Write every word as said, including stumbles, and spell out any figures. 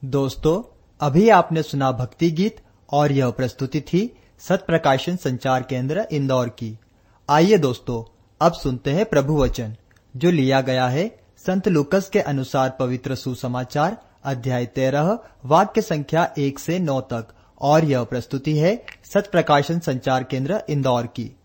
दोस्तों, अभी आपने सुना भक्ति गीत और यह प्रस्तुति थी सत प्रकाशन संचार केंद्र इंदौर की। आइए दोस्तों, अब सुनते हैं प्रभु वचन जो लिया गया है संत लूकस के अनुसार पवित्र सुसमाचार अध्याय तेरह वाक्य संख्या एक से नौ तक, और यह प्रस्तुति है सत प्रकाशन संचार केंद्र इंदौर की।